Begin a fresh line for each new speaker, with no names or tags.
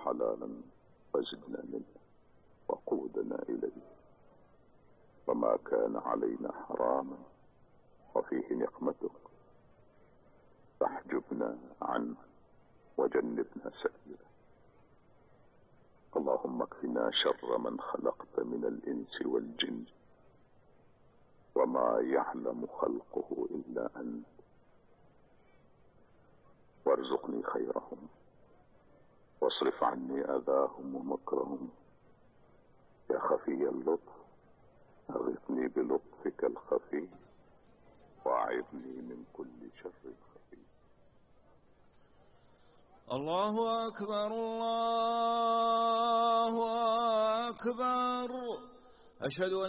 حلالا فزدنا منه وقودنا إليه، وما كان علينا حراما وفيه نقمتك فاحجبنا عنه وجنبنا سبيله. اللهم اكفنا شر من خلقت من الإنس والجن، وما يعلم خلقه إلا أنت، وارزقني خيرهم واصرف عني أذاهم ومكرهم. يا خفي اللطف أغثني بلطفك الخفي وأعذني من كل شر خفي.
الله أكبر الله أكبر. أشهد أن